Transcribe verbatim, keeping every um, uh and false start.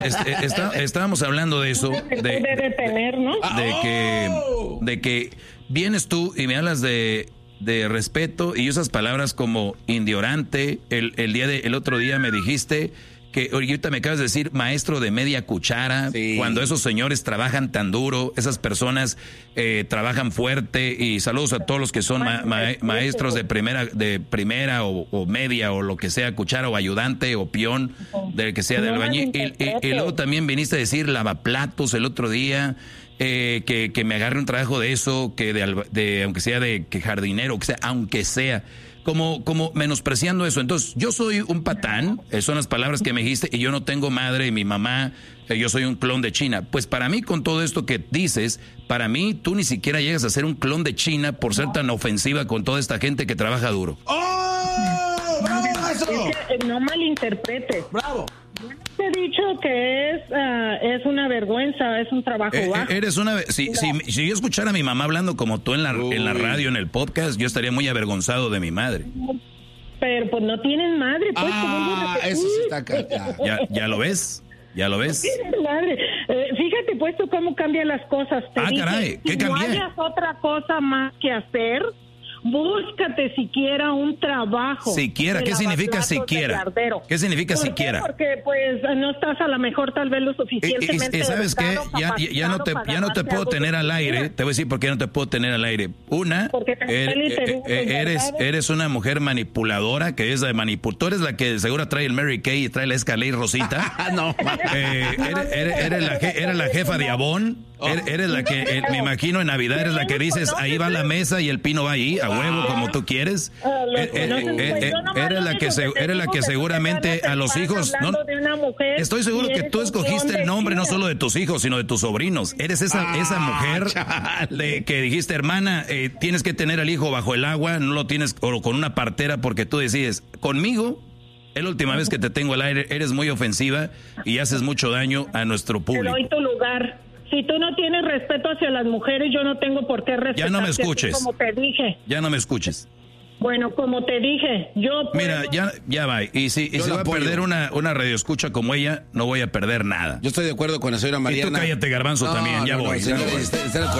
Este, está, estábamos hablando de eso, de, de, tener, ¿no? de que, de que vienes tú y me hablas de, de respeto y usas palabras como indiorante. El, el día de, el otro día me dijiste que ahorita me acabas de decir maestro de media cuchara, sí. Cuando esos señores trabajan tan duro, esas personas eh, trabajan fuerte, y saludos a todos los que son ma, ma, maestros de primera, de primera o, o media o lo que sea, cuchara o ayudante o peón, del que sea, del albañil. Y, y, y luego también viniste a decir lavaplatos el otro día. Eh, que, que me agarre un trabajo de eso, que de, de aunque sea de que jardinero, que sea, aunque sea, como, como menospreciando eso. Entonces, yo soy un patán, eh, son las palabras que me dijiste, y yo no tengo madre, y mi mamá, eh, yo soy un clon de China. Pues para mí, con todo esto que dices, para mí, tú ni siquiera llegas a ser un clon de China por ser tan ofensiva con toda esta gente que trabaja duro. ¡Oh! ¡Bravo, maestro! Es que no malinterpretes. ¡Bravo! Te he dicho que es uh, es una vergüenza, es un trabajo eh, bajo. Eres una si, si, si yo escuchara a mi mamá hablando como tú en la, en la radio, en el podcast, yo estaría muy avergonzado de mi madre. Pero pues no tienen madre, pues. Ah, eso sí está acá. ¿Ya, ya lo ves? ¿Ya lo ves? Madre. Eh, fíjate pues tú cómo cambian las cosas. Te ah, dije, caray, ¿qué si cambié? no hayas otra cosa más que hacer, búscate siquiera un trabajo. Siquiera, ¿qué significa siquiera? ¿Qué significa ¿Por siquiera? Qué? Porque pues no estás a lo mejor tal vez lo suficientemente. Y, y, y ¿sabes qué? Ya, ya no te, ya no te puedo tener al aire. Te voy a decir por qué no te puedo tener al aire. Una, er, er, er, eres, eres una mujer manipuladora, que es de manipul. Tú eres la que seguro trae el Mary Kay y trae la Escalade Rosita. no. Eh, eres, eres, eres, la, eres la jefa de Avon. Eres, eres la que, eh, me imagino, en Navidad eres la que dices, ahí va la mesa y el pino va ahí, a huevo, como tú quieres. Eres la que, eres la que seguramente a los hijos... No, estoy seguro que tú escogiste el nombre no solo de tus hijos, sino de tus sobrinos. Eres esa, esa mujer de, que dijiste, hermana, eh, tienes que tener al hijo bajo el agua, no lo tienes o con una partera porque tú decides, conmigo... Es la última vez que te tengo al aire, eres muy ofensiva y haces mucho daño a nuestro público. Te doy tu lugar. Si tú no tienes respeto hacia las mujeres, yo no tengo por qué respetar. Ya no me escuches. Como te dije. Ya no me escuches. Bueno, como te dije, yo... Puedo... Mira, ya, ya va. Y si, y si voy a perder una, una radioescucha como ella, no voy a perder nada. Yo estoy de acuerdo con la señora Mariana. Y tú cállate, Garbanzo, no, también, ya no, voy. No, señor, está, está